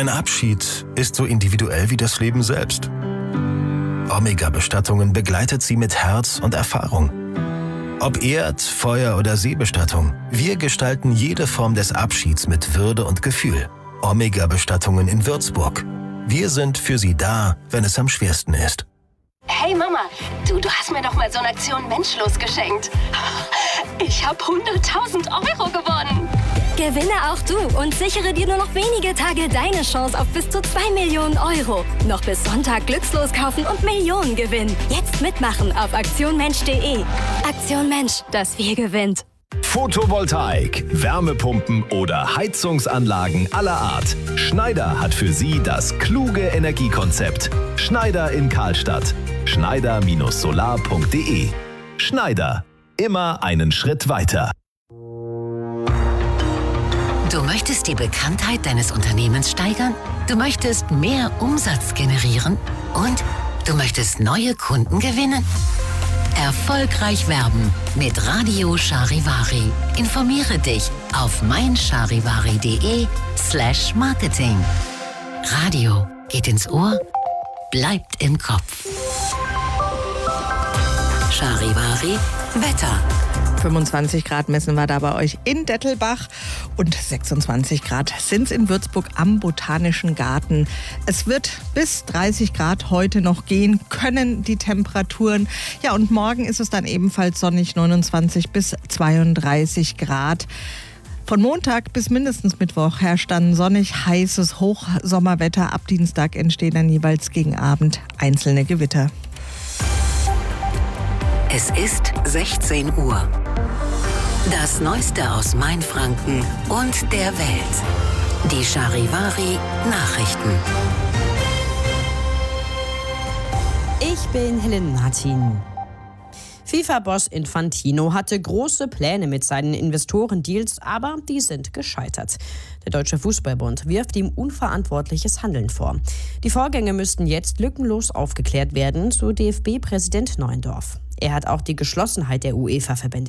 Ein Abschied ist so individuell wie das Leben selbst. Omega-Bestattungen begleitet sie mit Herz und Erfahrung. Ob Erd-, Feuer- oder Seebestattung, wir gestalten jede Form des Abschieds mit Würde und Gefühl. Omega-Bestattungen in Würzburg. Wir sind für Sie da, wenn es am schwersten ist. Hey Mama, du hast mir doch mal so eine Aktion Menschlos geschenkt. Ich habe 100.000 Euro gewonnen. Gewinne auch du und sichere dir nur noch wenige Tage deine Chance auf bis zu 2 Millionen Euro. Noch bis Sonntag Glückslos kaufen und Millionen gewinnen. Jetzt mitmachen auf aktionmensch.de. Aktion Mensch, das Wir gewinnt. Photovoltaik, Wärmepumpen oder Heizungsanlagen aller Art. Schneider hat für Sie das kluge Energiekonzept. Schneider in Karlstadt. Schneider-solar.de. Schneider. Immer einen Schritt weiter. Du möchtest die Bekanntheit deines Unternehmens steigern? Du möchtest mehr Umsatz generieren? Und du möchtest neue Kunden gewinnen? Erfolgreich werben mit Radio Charivari. Informiere dich auf meincharivari.de/Marketing. Radio geht ins Ohr, bleibt im Kopf. Charivari Wetter. 25 Grad messen wir da bei euch in Dettelbach und 26 Grad sind es in Würzburg am Botanischen Garten. Es wird bis 30 Grad heute noch gehen können, die Temperaturen. Ja, und morgen ist es dann ebenfalls sonnig, 29 bis 32 Grad. Von Montag bis mindestens Mittwoch herrscht dann sonnig heißes Hochsommerwetter. Ab Dienstag entstehen dann jeweils gegen Abend einzelne Gewitter. Es ist 16 Uhr. Das Neueste aus Mainfranken und der Welt. Die Charivari Nachrichten. Ich bin Helen Martin. FIFA-Boss Infantino hatte große Pläne mit seinen Investorendeals, aber die sind gescheitert. Der Deutsche Fußballbund wirft ihm unverantwortliches Handeln vor. Die Vorgänge müssten jetzt lückenlos aufgeklärt werden, so DFB-Präsident Neuendorf. Er hat auch die Geschlossenheit der UEFA-Verbände